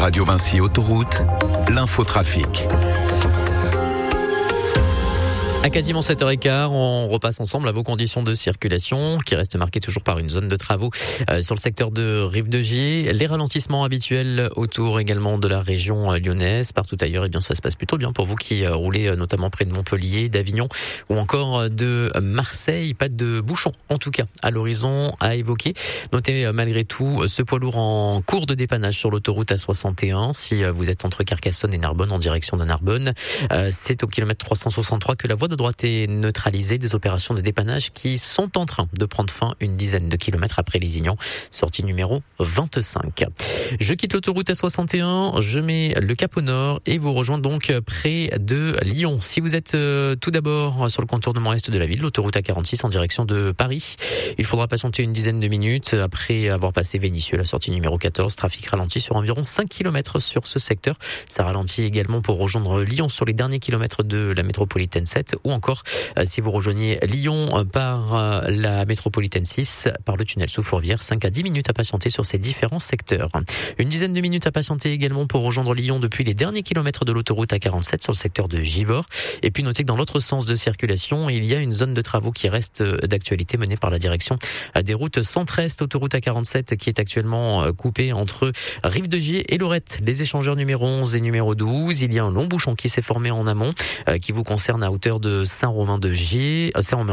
Radio Vinci Autoroute, l'infotrafic. À quasiment 7h15, on repasse ensemble à vos conditions de circulation qui restent marquées toujours par une zone de travaux sur le secteur de Rive-de-Gier. Les ralentissements habituels autour également de la région lyonnaise. Partout ailleurs, ça se passe plutôt bien pour vous qui roulez notamment près de Montpellier, d'Avignon ou encore de Marseille. Pas de bouchons, en tout cas, à l'horizon à évoquer. Notez malgré tout ce poids lourd en cours de dépannage sur l'autoroute A61. Si vous êtes entre Carcassonne et Narbonne en direction de Narbonne, c'est au kilomètre 363 que la voie de droite est neutralisée. Des opérations de dépannage qui sont en train de prendre fin une dizaine de kilomètres après Lézignan, sortie numéro 25. Je quitte l'autoroute A61, je mets le cap au nord et vous rejoins donc près de Lyon. Si vous êtes tout d'abord sur le contournement est de la ville, l'autoroute A46 en direction de Paris, il faudra patienter une dizaine de minutes après avoir passé Vénissieux, la sortie numéro 14. Trafic ralenti sur environ 5 km sur ce secteur. Ça ralentit également pour rejoindre Lyon sur les derniers kilomètres de la métropolitaine 7 ou encore si vous rejoignez Lyon par la métropolitaine 6 par le tunnel sous Fourvière, 5 à 10 minutes à patienter sur ces différents secteurs. Une dizaine de minutes à patienter également pour rejoindre Lyon depuis les derniers kilomètres de l'autoroute A47 sur le secteur de Givors. Et puis notez que dans l'autre sens de circulation, il y a une zone de travaux qui reste d'actualité menée par la direction des routes centre-est, autoroute A47 qui est actuellement coupée entre Rive-de-Gier et Lorette. Les échangeurs numéro 11 et numéro 12, il y a un long bouchon qui s'est formé en amont qui vous concerne à hauteur de Saint-Romain-en-Gier.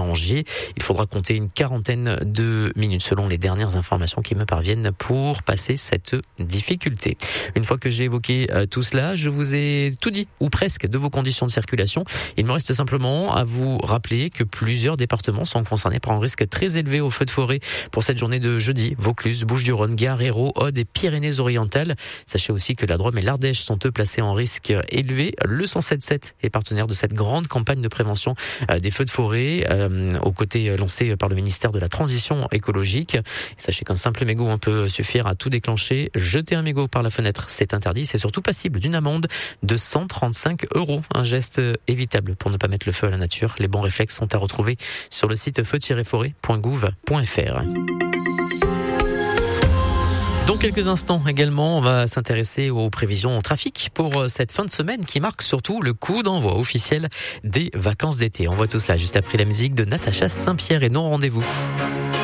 Il faudra compter une quarantaine de minutes selon les dernières informations qui me parviennent pour passer cette difficulté. Une fois que j'ai évoqué tout cela, je vous ai tout dit, ou presque, de vos conditions de circulation. Il me reste simplement à vous rappeler que plusieurs départements sont concernés par un risque très élevé au feu de forêt pour cette journée de jeudi. Vaucluse, Bouches-du-Rhône, Gare, Hérault, Aude et Pyrénées-Orientales. Sachez aussi que la Drôme et l'Ardèche sont eux placés en risque élevé. Le 177 est partenaire de cette grande campagne de prévention des feux de forêt aux côtés lancés par le ministère de la Transition écologique. Sachez qu'un simple mégot peut suffire à tout déclencher. Jeter un mégot par la fenêtre, c'est interdit. C'est surtout passible d'une amende de 135 €. Un geste évitable pour ne pas mettre le feu à la nature. Les bons réflexes sont à retrouver sur le site feu-forêt.gouv.fr. Dans quelques instants également, on va s'intéresser aux prévisions trafic pour cette fin de semaine qui marque surtout le coup d'envoi officiel des vacances d'été. On voit tout cela juste après la musique de Natacha Saint-Pierre et non rendez-vous.